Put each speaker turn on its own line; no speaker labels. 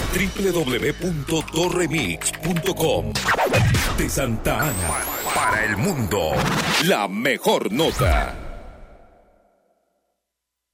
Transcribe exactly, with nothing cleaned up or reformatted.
doble u doble u doble u punto torremix punto com. De Santa Ana para el mundo, la mejor nota.